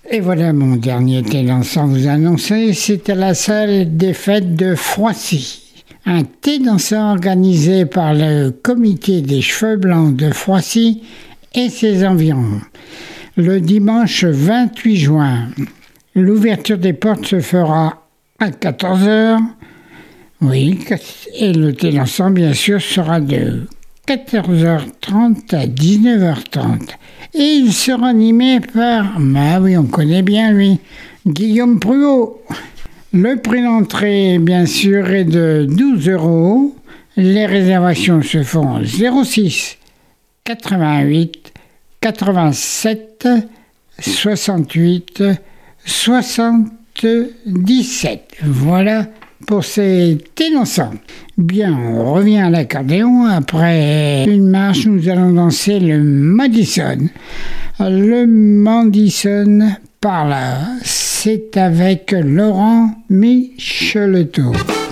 Et voilà mon dernier thé dansant vous annoncer, c'est à la salle des fêtes de Froissy. Un thé dansant organisé par le comité des cheveux blancs de Froissy et ses environs. Le dimanche 28 juin, l'ouverture des portes se fera à 14h. Oui, et le thé dansant bien sûr sera de 14h30 à 19h30. Et il sera animé par, oui, on connaît bien lui, Guillaume Pruau. Le prix d'entrée, bien sûr, est de 12 €. Les réservations se font 06 88 87 68 77. Voilà pour ces thés dansants. Bien, on revient à l'accordéon. Après une marche, nous allons danser le Madison. Le Madison par là, c'est avec Laurent Micheletot.